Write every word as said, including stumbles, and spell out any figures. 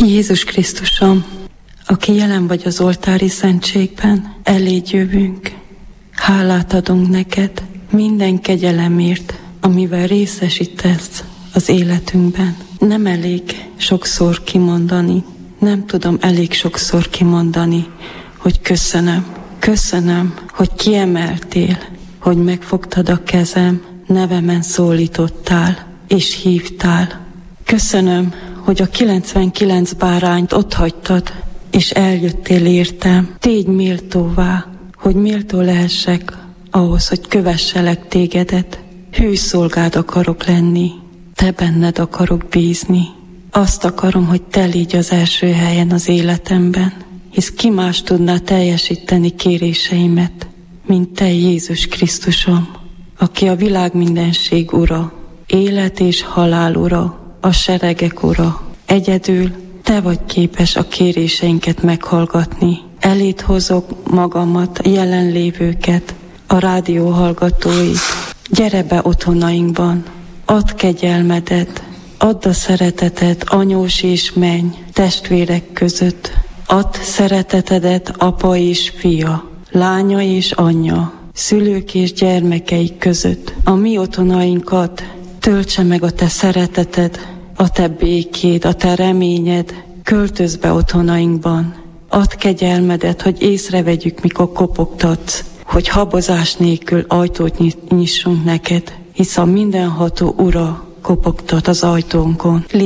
Jézus Krisztusom, aki jelen vagy az oltári szentségben, eléd jövünk. Hálát adunk neked minden kegyelemért, amivel részesítesz az életünkben. Nem elég sokszor kimondani, nem tudom elég sokszor kimondani, hogy köszönöm. Köszönöm, hogy kiemeltél, hogy megfogtad a kezem, nevemen szólítottál és hívtál. Köszönöm, hogy a kilencvenkilenc bárányt otthagytad, és eljöttél értem. Tégy méltóvá, hogy méltó lehessek ahhoz, hogy kövesselek tégedet. Hű szolgád akarok lenni, te benned akarok bízni. Azt akarom, hogy te légy az első helyen az életemben, hisz ki más tudná teljesíteni kéréseimet, mint te, Jézus Krisztusom, aki a világ mindenség ura, élet és halál ura, a seregek ura. Egyedül te vagy képes a kéréseinket meghallgatni. Eléd hozok magamat, a jelenlévőket, a rádió hallgatóit. Gyere be otthonainkban, add kegyelmedet, add a szereteted anyós és menny testvérek között. Add szeretetedet apa és fia, lánya és anyja, szülők és gyermekeik között. A mi otthonainkat töltse meg a te szereteted, a te békéd, a te reményed, költözz be otthonainkban. Add kegyelmedet, hogy észrevegyük, mikor kopogtatsz, hogy habozás nélkül ajtót nyissunk neked, hisz a mindenható Ura kopogtat az ajtónkon.